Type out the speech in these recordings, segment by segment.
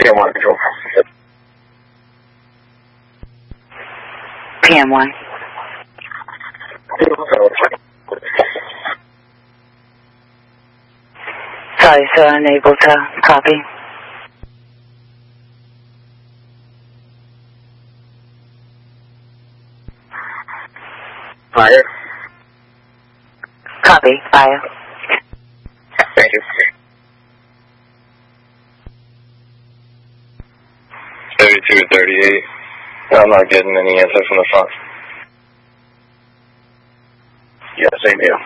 PM1 control. PM1. Sorry, sir, unable to copy. Fire. Copy, fire. Thank you. 32 to 38. I'm not getting any answer from the front. Yeah, same here.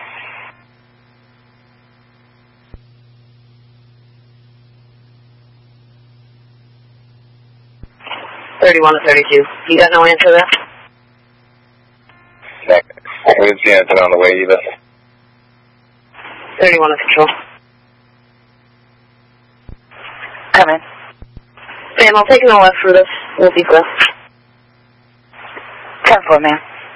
(31 to 32). You got no answer there? We didn't see anything on the way either. 31 to control. Come in. Sam, I'll take no left for this. We'll be good. 10-4, ma'am.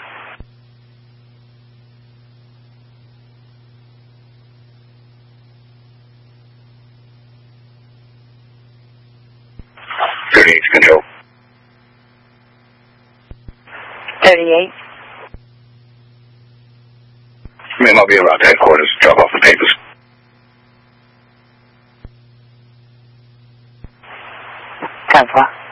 Control. 38. Ma'am, I'll be around headquarters. Drop off the papers. 10-4.